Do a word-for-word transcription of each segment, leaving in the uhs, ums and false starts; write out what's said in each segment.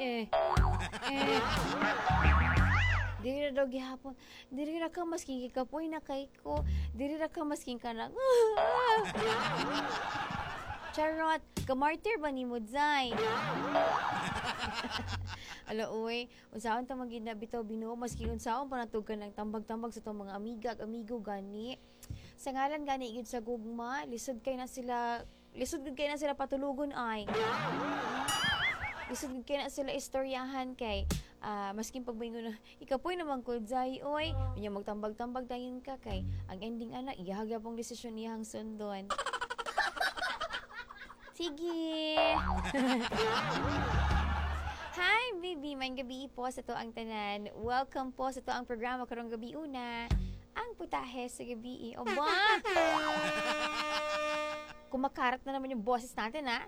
eh. Eh. Diri ra daw gihapon. Diri ra ka masking gikapoy na kay ko. Diri ra ka masking kanang. Charot, kamartir ba ni Mudzay? Ala uy, unsaon ta magina bitaw Binuo maski unsaon pa natugan ng tambag-tambag sa tong mga amiga ag amigo gani. Sa ngalan gani gid sa gugma, lisod kay na sila, lisod gid kay na sila patulugon ay. Lisod gid kay na sila istoryahan kay uh, maskin pagbaingon na ikapoy naman Kudzay oy, unya magtambag-tambag dayon ka kay ang ending ana iyahag pong desisyon niyang sundon. Sige. Hi, baby. May gabi po sa to ang tanan. Welcome po sa to ang programa karong gabi una. Ang putahe sa gabi. O ba? Kumakarat na naman yung boses natin, ha?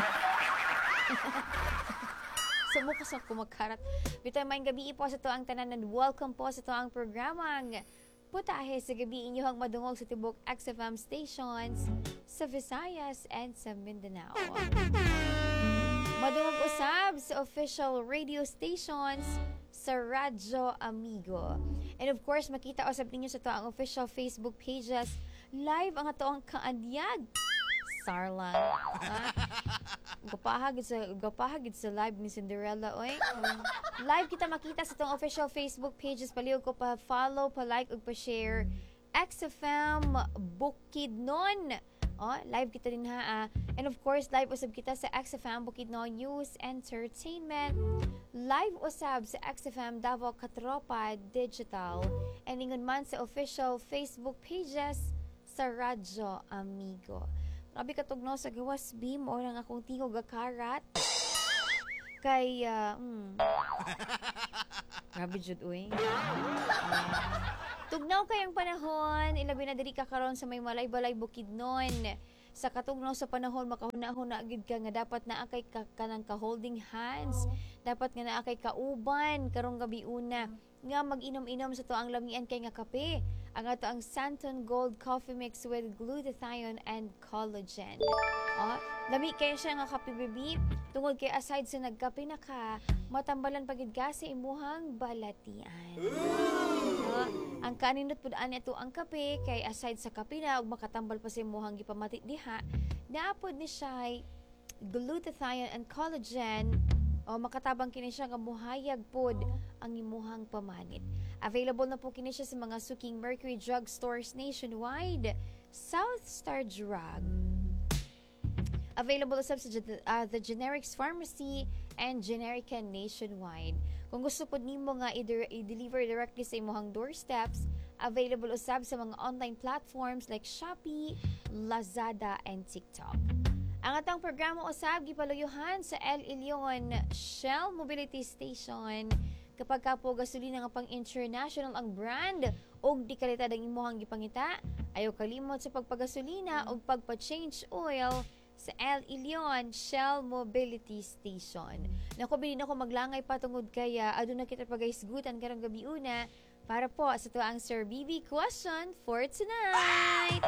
Sa mukha sa kumakarat. Bito, may gabi po sa to ang tanan and welcome po sa to ang programang putahe sa gabi inyong madungog sa tibok X F M stations sa Visayas and sa Mindanao. Madungog usab sa official radio stations sa Radyo Amigo. And of course, makita usab ninyo sa to ang official Facebook pages. Live ang ato ang kaanyag. Sarlan. Gapahagid sa gapahagid sa live ni Cinderella oy. Um, live kita makita sa tong official Facebook pages, paliw ko pa follow, pa like ug pa share X F M Bukidnon. Oh, live kita din ha. Uh, and of course, live usab kita sa X F M Bukidnon News Entertainment. Live usab sa X F M Davao Katropa Digital. And ingon man sa official Facebook pages sa Radyo Amigo. Grabe katugnaw sa gawas beam o nang akong tingog gakarat. Kay, uh, hmm. Grabe jud uy. Uh, tugnaw kayang panahon, ilabi na diri ka karon sa may malay-balay Bukidnon. Sa katugnaw sa panahon, makahuna-huna gid ka nga dapat na akay ka, kanang ka-holding hands. Dapat nga na akay kauban karong gabi una. Nga mag-inom-inom sa to ang lamian kay nga kape. Ang ato ang Santon Gold Coffee Mix with glutathione and collagen. Oh, lami kay siya nga kape baby. Tungod kay aside sa nagkape na ka, matambalan pagid ka sa imuhang balatian. Oh, ang kaninot pud ani ato ang kape kay aside sa kape na ug makatambal pa sa imuhang gipamati diha, naapod ni siya glutathione and collagen. O makatabang kini siya nga muhayag pod ang imuhang pamanit. Available na po kini siya sa mga suking Mercury Drug Stores nationwide. South Star Drug. Available usab sa uh, the Generics Pharmacy and Generica nationwide. Kung gusto po nimo nga i-deliver directly sa imuhang doorsteps, available usab sa mga online platforms like Shopee, Lazada, and TikTok. Ang atang programa usab gipaluyuhan sa El Ilion Shell Mobility Station. Kapag ka po gasolina nga pang international ang brand og di kalidad ang imuhang gipangita, ayaw kalimot sa pagpagasolina og pagpa-change oil sa El Ilion Shell Mobility Station. Nako bilin ako maglangay patungod kaya aduna kita pagaisgutan karong gabi una para po sa to ang Sir B B question for tonight.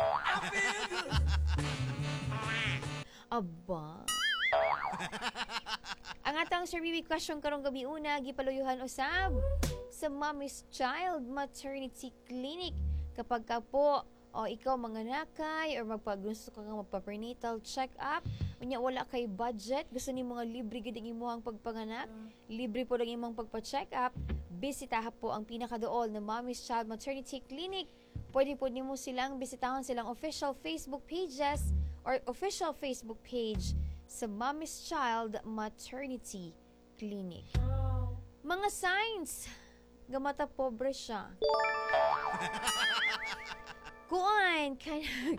Aba. Ang atang Sir B B question karong gabi una gipaluyuhan usab sa Mommy's Child Maternity Clinic. Kapag ka po o ikaw manganakay or magpagusto ka nga magpa-prenatal check-up, unya wala kay budget, gusto ni mga libre gid ang imong pagpanganak, libre po ang imong pagpa-check-up, bisitaha po ang pinakaduol na Mommy's Child Maternity Clinic. Pwede po nimo silang bisitahon silang official Facebook pages or official Facebook page sa Mommy's Child Maternity Clinic. Mga signs, gamata pobre siya. Kuan, kanang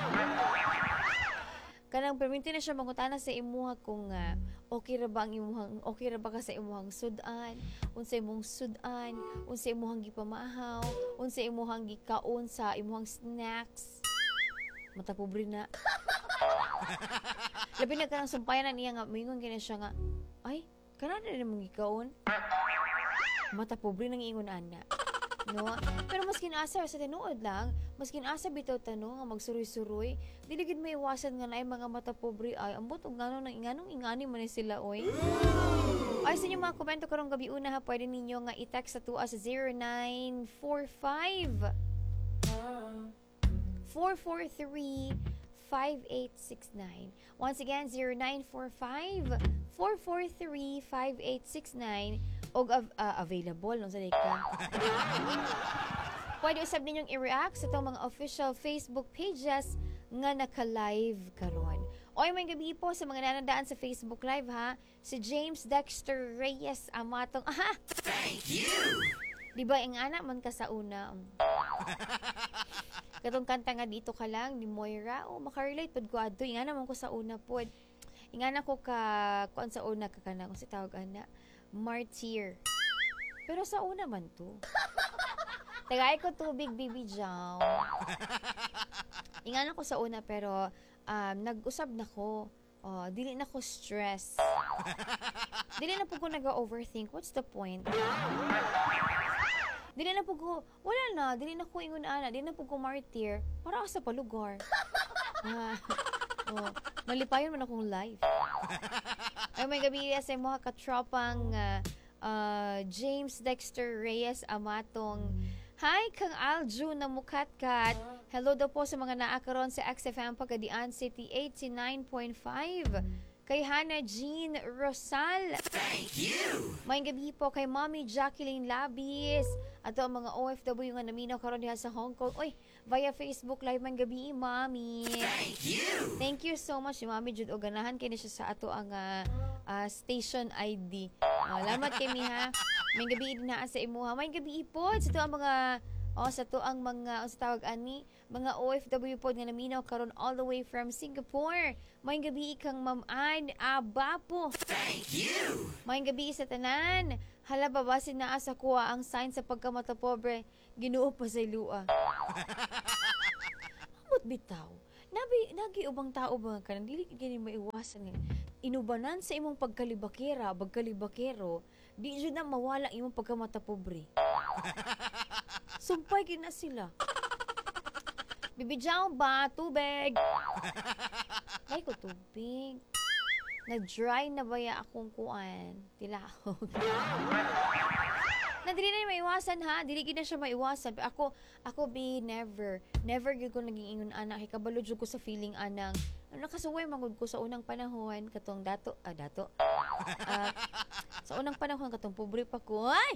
kanang perminti na siya mangutana sa imuha kung uh, okay ra ba ang imuhang okay ra ba ka sa imuhang sudan, unsa imong sudan, unsa imuhang gipamahaw, unsa imuhang gikaon sa imuhang snacks. Mata pobre na. Labi na kanang sumpayan na niya nga mingon kini siya nga, ay, kana na nimong gikaon. Mata pobre nang ingon ana. No? Pero maskin asa sa tinuod lang, maskin asa bitaw tanong nga magsuroy-suroy, dili gid may iwasan nga naay mga mata pobre ay ambot og ngano nang inganong ingani man sila oy. Ay, sa inyo mga komento karong gabi una ha, pwede ninyo nga i-text sa tuwa sa zero nine four five four four three five eight six nine. Once again, zero nine four five four four three five eight six nine og av- uh, available no sa ka. Pwede usab ninyong i-react sa itong mga official Facebook pages nga naka-live karon. Oy, may gabi po sa mga nanandaan sa Facebook Live ha. Si James Dexter Reyes amatong aha. Thank you. Di ba ang anak man ka sa una? Katong kanta nga dito ka lang ni Moira. Oh, makarelate pud ko adto. Inga naman ko sa una pod. Inga na ko ka kuan sa una ka kana kung si tawag ana. Martyr. Pero sa una man to. Tagay ko tubig, Bibi Jow. Inga na ko sa una pero um, nag-usab na ko. Oh, dili na ko stress. Dili na po ko nag-overthink. What's the point? Dili na po ko, wala na, dili na ko ingon ana, dili na po ko martyr. Para ako sa palugar. Ah, oh, malipayon man akong life. Ay, may gabi sa mga katropang uh, uh, James Dexter Reyes amatong hi, Kang Alju na mukatkat. Hello daw po sa mga naakaron sa X F M Pagadian City eighty-nine point five. Kay Hannah Jean Rosal. Thank you! May gabi po kay Mommy Jacqueline Labis. Ato ang mga O F W nga naminaw karon diha sa Hong Kong. Oy, via Facebook Live may gabi, Mommy. Thank you! Thank you so much, Mommy Jud. O ganahan kay na siya sa ato ang uh, uh, station I D. Uh, lamat kay mi ha. May gabi din na sa imuha. May gabi po sa to ang mga oh, sa to ang mga o sa tawag ani, mga O F W pod nga naminaw karon all the way from Singapore. May gabi kang Ma'am Ann Abapo. Thank you. May gabi sa tanan. Hala babasin na sa kuha ang sign sa pagkamata pobre. Ginoo pa sa lua. Amot bitaw. Nabi nagi ubang tao ba kanang dili gini maiwasan nga. Inubanan sa imong pagkalibakera, pagkalibakero, di jud na mawala imong pagkamata pobre. Sumpay gina sila. Bibidyaw ba? Tubig. Ay ko tubig. Nag-dry na ba ya akong kuan? Tilahog. Na dili na maiwasan ha. Dili gid na siya maiwasan. Ako, ako be never. Never gyud ko naging ingon anak. Kay kabalo jud ko sa feeling anang. Nakasuway magud ko sa unang panahon katong dato, ah dato. Uh, sa unang panahon katong pobre pa ko. Ay!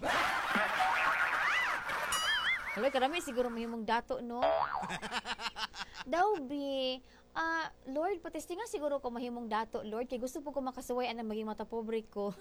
Hello, karami siguro mahimong dato, no? Daw, be, ah, uh, Lord, patesti nga siguro ko mahimong dato, Lord, kay gusto po ko makasuway anang maging mata pobre ko.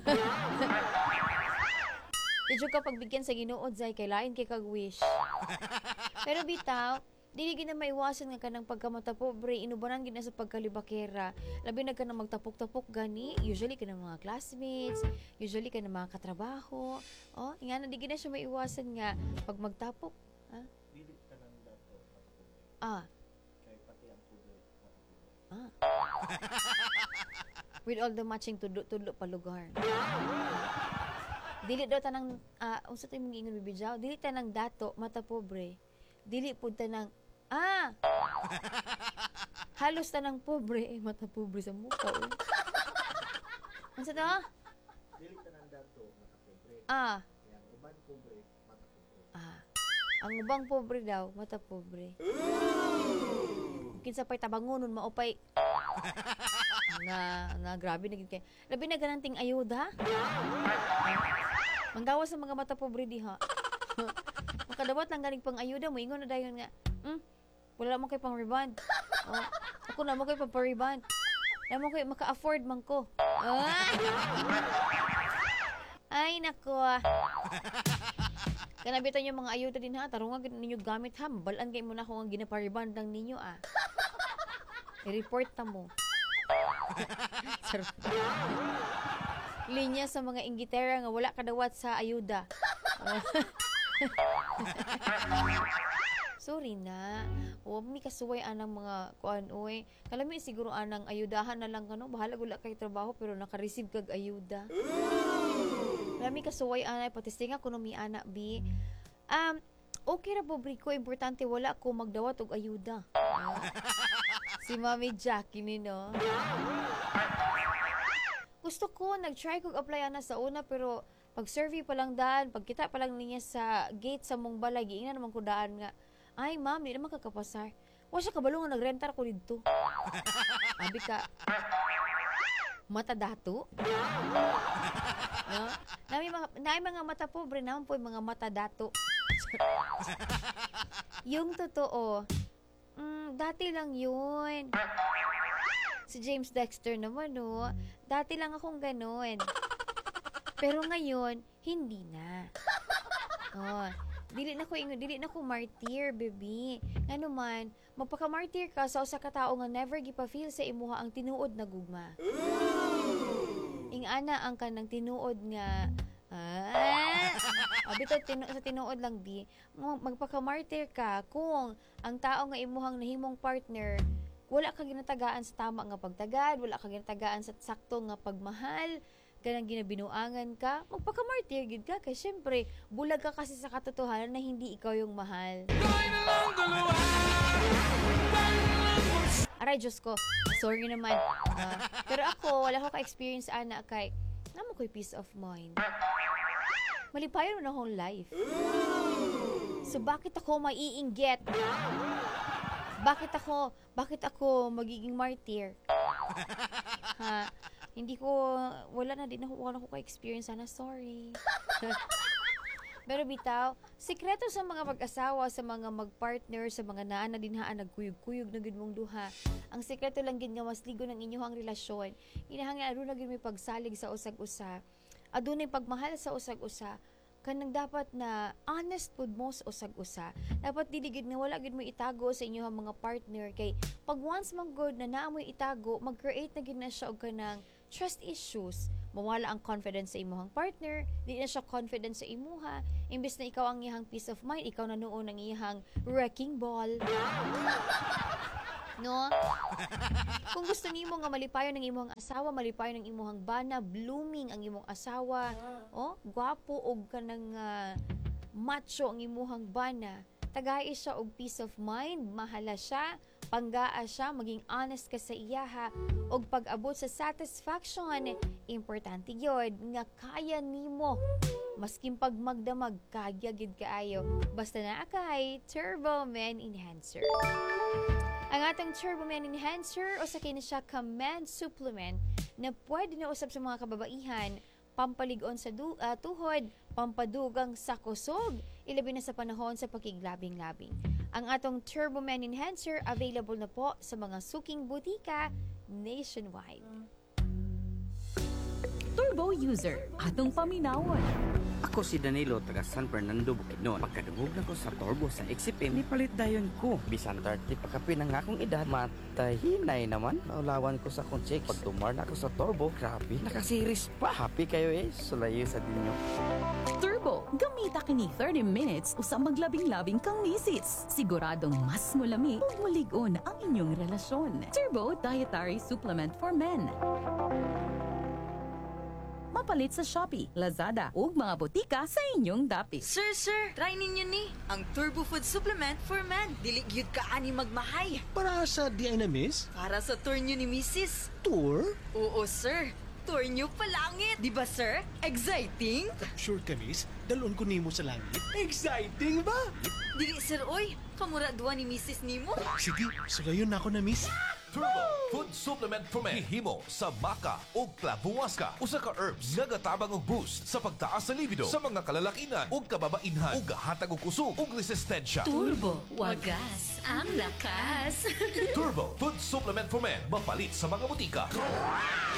Medyo kapag bigyan sa Ginoo zay kay lain kay kag wish. Pero bitaw, dili gid na maiwasan nga kanang pagkamata pobre, inubanan gid na sa pagkalibakera. Labi na ka na magtapok-tapok gani, usually ka ng mga classmates, usually ka ng mga katrabaho. Oh, nga na di gid na siya maiwasan nga pag magtapok, ha? Dili ka nang dato. Ah. Kay pati ang pobre. Ah. With all the matching tudlo-tudlo pa lugar. Dili daw tanang ah, uh, unsa tay mong ingon bibidyaw? Dili tanang dato mata pobre. Dili pud tanang ah. Halos tanang pobre eh mata pobre sa mukha. Oh. Unsa to? Dili tanang dato mata pobre. Ah. Kaya ang uban pobre mata pobre. Ah. Ang ubang pobre daw mata pobre. Kinsa pay tabangonon maupay. na na grabe na gid kay. Labi na gananting ayuda. Manggawas sa mga mata pobre diha. Makadawat lang ganing pang ayuda mo ingon na dayon nga. Hmm. Wala mo kay pang reband. Oh, ako na mo kay pang reband. Na mo kay maka-afford man ko. Ah. Ay nako. Kanabitan yung mga ayuda din ha. Tarungan gid ninyo gamit ha. Balaan kay mo na ko nga ginapariband lang ninyo ah. I-report ta mo. Linya sa mga inggitera nga wala kadawat sa ayuda. Sorry na. O mi kasuway anang mga kuan oy. Kalami siguro anang ayudahan na lang kano. Bahala gula kay trabaho pero naka-receive kag ayuda. Kalami kasuway anay patistinga kuno mi ana bi. Um okay ra pobre ko, importante wala ko magdawat og ayuda. Si Mami Jackie ni no. gusto ko, nag-try kong apply na sa una, pero pag survey pa lang daan, pagkita pa lang niya sa gate sa mong balay, giingnan naman ko daan nga, ay ma'am, di naman kakapasar. Wa siya kabalo nga nagrentar ko dito. Abi ka, mata dato? No? Nami mga, nami mga mata pobre, naman po yung mga mata dato. Yung totoo, mm, dati lang yun. Si James Dexter naman, no? Dati lang akong ganun. Pero ngayon, hindi na. Oh, dili na ko ingon, dili na ko martyr, baby. Ano man, magpaka-martyr ka sa usa ka tawo nga never gipa-feel sa imuha ang tinuod na gugma. Ing ana ang kanang tinuod nga ah, oh, bitaw tinu- sa tinuod lang di, magpaka-martyr ka kung ang tao nga imuhang nahimong partner wala ka ginatagaan sa tama nga pagtagad, wala ka ginatagaan sa sakto nga pagmahal, kanang ginabinuangan ka, magpaka-martyr gid ka kay syempre bulag ka kasi sa katotohanan na hindi ikaw yung mahal. Aray, Diyos ko, sorry naman. Uh, pero ako, wala ko ka-experience ana kay naman ko'y peace of mind. Malipayon mo na akong life. So bakit ako maiinggit? Bakit ako, bakit ako magiging martyr? Ha? Hindi ko, wala na din ako, wala ko ka-experience sana, sorry. Pero bitaw, sikreto sa mga mag-asawa, sa mga mag-partner, sa mga naan na dinhaan, nagkuyog-kuyog na gid mong duha. Ang sikreto lang gid nga mas ligo ng inyong relasyon. Inahangin aduna gid may pagsalig sa usag-usa. Adunay pagmahal sa usag-usa. Kanang dapat na honest pud mo sa usag-usa. Dapat dili gid nga wala gid mo itago sa inyong mga partner kay pag once man good na naamoy itago, mag-create na gid na siya og kanang trust issues. Mawala ang confidence sa imuhang partner, di na siya confident sa imuha. Imbes na ikaw ang iyahang peace of mind, ikaw na noon ang iyahang wrecking ball. No? Kung gusto nimo nga malipayon ng imong asawa, malipayon ng imong bana, blooming ang imong asawa, oh, gwapo og kanang uh, macho ang imong bana, tagay siya og peace of mind, mahala siya, panggaa siya, maging honest ka sa iyaha, og pag-abot sa satisfaction, importante yun, nga kaya nimo. Masking pag magdamag, kaya gid kaayo. Basta na kay Turbo Men Enhancer. Ang atong Turbo Men Enhancer, o sa kina siya ka-men supplement na pwede na usab sa mga kababaihan, pampaligon sa du- uh, tuhod, pampadugang sa kusog, ilabi na sa panahon sa pakiglabing-labing. Ang atong Turbo Men Enhancer available na po sa mga suking butika nationwide. Turbo user, atong paminawon. Ako si Danilo, taga San Fernando, Bukidnon. Pagkadungog na ko sa Turbo sa X P M, nipalit dayon ko. Bisan thirty pagkapi ng akong edad, matahinay naman. Naulawan ko sa kong check. Pag tumar na ako sa Turbo, grabe, nakasiris pa. Happy kayo eh, sulayo sa dinyo. Turbo, gamita kini thirty minutes usa maglabing-labing kang misis. Siguradong mas mulami ug mulig-on ang inyong relasyon. Turbo Dietary Supplement for Men. Mapalit sa Shopee, Lazada ug mga botika sa inyong dapit. Sir, sir, try ninyo ni ang Turbo Food Supplement for Men. Dili gyud ka ani magmahay. Para sa di ay na miss? Para sa tour nyo ni Missus Tour? Oo, sir. Tour nyo palangit. Di ba, sir? Exciting? Sure ka, miss? Dalon ko nimo sa langit. Exciting ba? Dili, sir, oy. Kamura duwa ni Missus nimo. Sige, sulayon na ako na, miss. Turbo Food Supplement for Men gihimo sa maca ug klabuwaska, usa ka herbs nga gatabang og boost sa pagtaas sa libido sa mga kalalakinan ug kababainhan ug gahatag og kusog ug resistensya. Turbo, wagas ang lakas. Turbo Food Supplement for Men mapalit sa mga butika.